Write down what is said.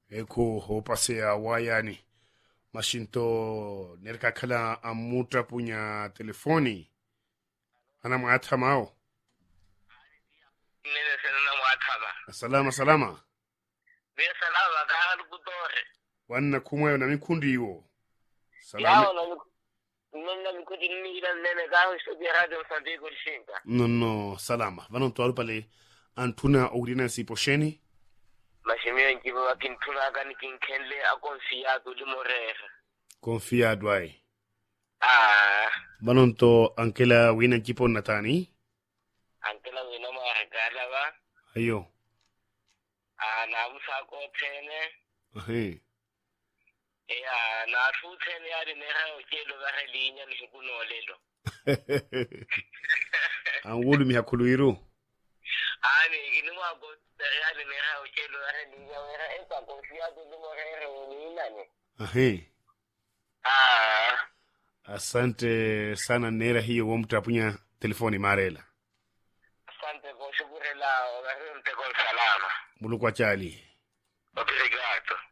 eko ho pasea wayani mashinto nerka kala amutra punya telefoni ana maata mao nene senana mwatama salama be salama ga gudore wanna kumwe na mikundi iwo yawo na mikundi ni ila nene ga so bi radio Santiago Shinga no salama vanon to pale antuna urina si posheni mashimio njibo wakintuna gani kinkenle akonfiado limorere confiado ai vanon to ankela wina jipo natani ankela wina maragala ba ayo na musa ko tene na futene ya dinera okelo ba relinya ni kunolelo angulu mi hakuluiru ani kinwa ko ya dinera okelo ba relinya wera esa confiado limorere ni nani asante sana nera hiyo womtapunya telefoni marela asante kwa shukrani la wa salama mulukwa chali obrigado